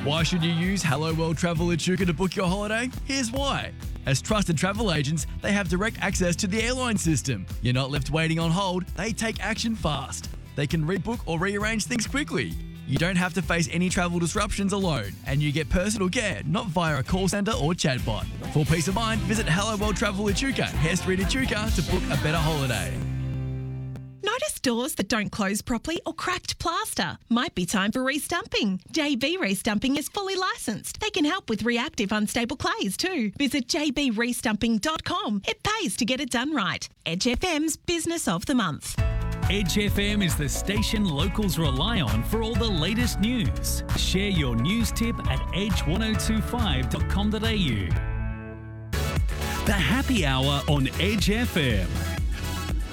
Why should you use Hello World Travel Echuca to book your holiday? Here's why. As trusted travel agents, they have direct access to the airline system. You're not left waiting on hold, they take action fast. They can rebook or rearrange things quickly. You don't have to face any travel disruptions alone, and you get personal care, not via a call centre or chatbot. For peace of mind, visit Hello World Travel Echuca, Hare Street, Echuca to book a better holiday. Notice doors that don't close properly or cracked plaster? Might be time for restumping. JB Restumping is fully licensed. They can help with reactive unstable clays too. Visit jbrestumping.com. It pays to get it done right. Edge FM's Business of the Month. Edge FM is the station locals rely on for all the latest news. Share your news tip at edge1025.com.au. The Happy Hour on Edge FM.